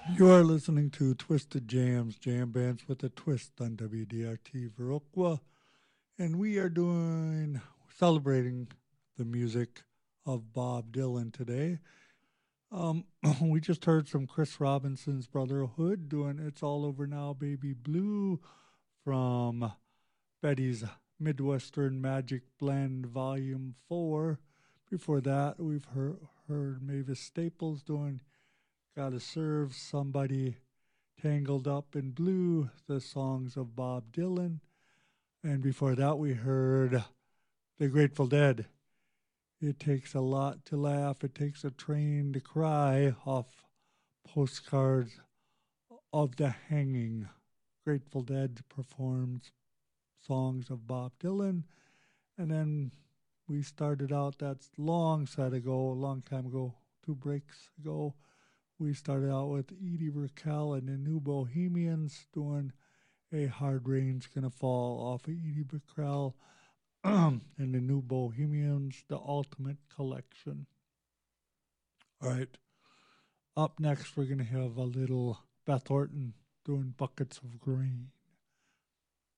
You are listening to Twisted Jams, jam bands with a twist on WDRT Viroqua, and we are celebrating the music of Bob Dylan today. Um, we just heard some Chris Robinson's Brotherhood doing "It's All Over Now, Baby Blue" from Betty's Midwestern Magic Blend Volume 4. Before that, we've heard Mavis Staples doing "Gotta Serve Somebody," Tangled Up in Blue, the songs of Bob Dylan. And before that, we heard the Grateful Dead. It takes a lot to laugh, it takes a train to cry, off Postcards of the Hanging. Grateful Dead performs songs of Bob Dylan. And then we started out that long a long time ago, 2 breaks ago. We started out with Edie Brickell and the New Bohemians doing "A Hard Rain's Gonna Fall" off of Edie Brickell and the New Bohemians, The Ultimate Collection. All right, up next we're gonna have a little Beth Orton doing "Buckets of Grain."